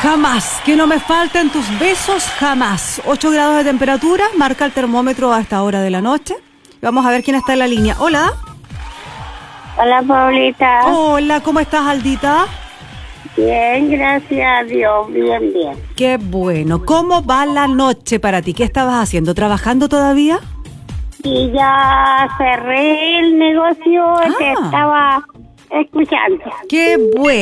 Jamás, que no me falten tus besos, jamás. 8 grados de temperatura, marca el termómetro a esta hora de la noche. Vamos a ver quién está en la línea. Hola. Hola, Paulita. Hola, ¿cómo estás, Aldita? Bien, gracias a Dios, bien, bien. Qué bueno. ¿Cómo va la noche para ti? ¿Qué estabas haciendo? ¿Trabajando todavía? Y ya cerré el negocio que estaba escuchando. Qué bueno.